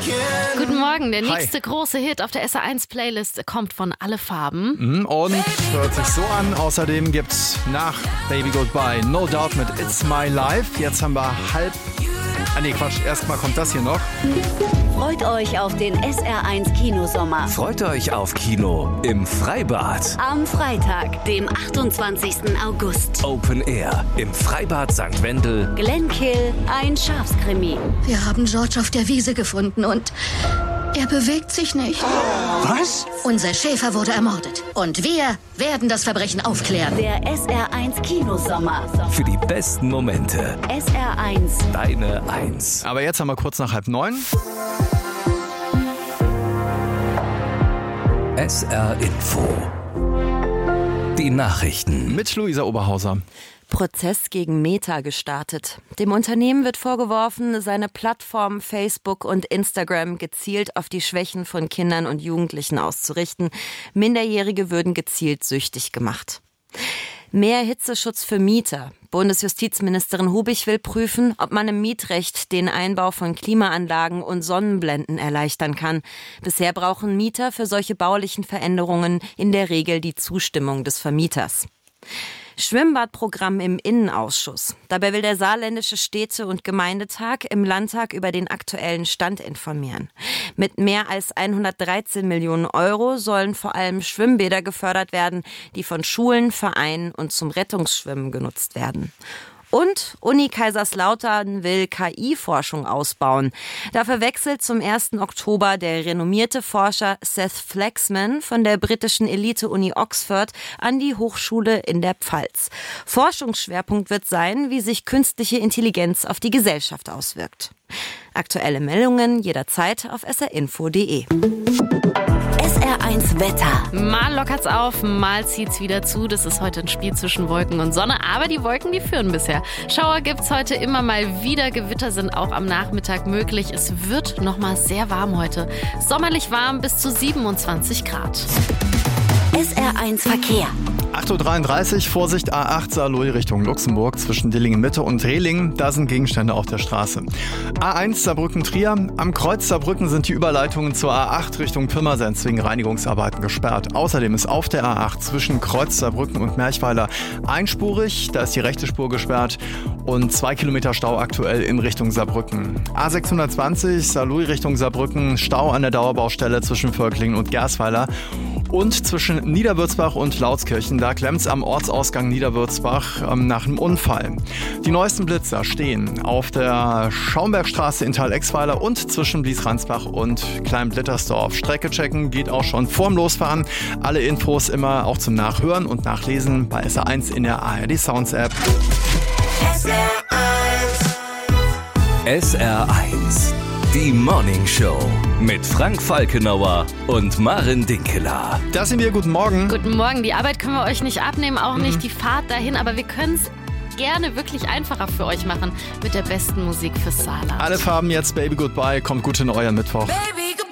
Guten Morgen, der nächste große Hit auf der SR1-Playlist kommt von Alle Farben. Und hört sich so an. Außerdem gibt's nach Baby Goodbye No Doubt mit It's My Life. Jetzt haben wir erstmal kommt das hier noch. Freut euch auf den SR1 Kinosommer. Freut euch auf Kino im Freibad. Am Freitag, dem 28. August. Open Air im Freibad St. Wendel. Glenkill, ein Schafskrimi. Wir haben George auf der Wiese gefunden und er bewegt sich nicht. Was? Unser Schäfer wurde ermordet. Und wir werden das Verbrechen aufklären. Der SR1 Kinosommer. Für die besten Momente. SR1. Deine 1. Aber jetzt haben wir kurz nach 8:30. SR Info. Die Nachrichten. Mit Luisa Oberhauser. Prozess gegen Meta gestartet. Dem Unternehmen wird vorgeworfen, seine Plattformen Facebook und Instagram gezielt auf die Schwächen von Kindern und Jugendlichen auszurichten. Minderjährige würden gezielt süchtig gemacht. Mehr Hitzeschutz für Mieter. Bundesjustizministerin Hubig will prüfen, ob man im Mietrecht den Einbau von Klimaanlagen und Sonnenblenden erleichtern kann. Bisher brauchen Mieter für solche baulichen Veränderungen in der Regel die Zustimmung des Vermieters. Schwimmbadprogramm im Innenausschuss. Dabei will der Saarländische Städte- und Gemeindetag im Landtag über den aktuellen Stand informieren. Mit mehr als 113 Millionen Euro sollen vor allem Schwimmbäder gefördert werden, die von Schulen, Vereinen und zum Rettungsschwimmen genutzt werden. Und Uni Kaiserslautern will KI-Forschung ausbauen. Dafür wechselt zum 1. Oktober der renommierte Forscher Seth Flaxman von der britischen Elite-Uni Oxford an die Hochschule in der Pfalz. Forschungsschwerpunkt wird sein, wie sich künstliche Intelligenz auf die Gesellschaft auswirkt. Aktuelle Meldungen jederzeit auf srinfo.de. SR1 Wetter. Mal lockert's auf, mal zieht's wieder zu. Das ist heute ein Spiel zwischen Wolken und Sonne. Aber die Wolken, die führen bisher. Schauer gibt's heute immer mal wieder. Gewitter sind auch am Nachmittag möglich. Es wird noch mal sehr warm heute. Sommerlich warm bis zu 27 Grad. SR1 Verkehr. 8:33 Uhr, Vorsicht A8 Saarlouis Richtung Luxemburg zwischen Dillingen-Mitte und Rehling. Da sind Gegenstände auf der Straße. A1 Saarbrücken-Trier. Am Kreuz Saarbrücken sind die Überleitungen zur A8 Richtung Pirmasens wegen Reinigungsarbeiten gesperrt. Außerdem ist auf der A8 zwischen Kreuz Saarbrücken und Merchweiler einspurig. Da ist die rechte Spur gesperrt und 2 Kilometer Stau aktuell in Richtung Saarbrücken. A620 Saarlouis Richtung Saarbrücken. Stau an der Dauerbaustelle zwischen Völklingen und Gersweiler. Und zwischen Niederwürzbach und Lautskirchen, da klemmt's am Ortsausgang Niederwürzbach nach einem Unfall. Die neuesten Blitzer stehen auf der Schaumbergstraße in Thalexweiler und zwischen Bliesransbach und Kleinblittersdorf. Strecke checken geht auch schon vorm Losfahren. Alle Infos immer auch zum Nachhören und Nachlesen bei SR1 in der ARD Sounds App. SR1. Die Morning Show mit Frank Falkenauer und Maren Dinkeler. Das sind wir, guten Morgen. Guten Morgen. Die Arbeit können wir euch nicht abnehmen, auch nicht die Fahrt dahin. Aber wir können es gerne wirklich einfacher für euch machen mit der besten Musik fürs Saarland. Alle Farben jetzt, Baby Goodbye. Kommt gut in euren Mittwoch. Baby,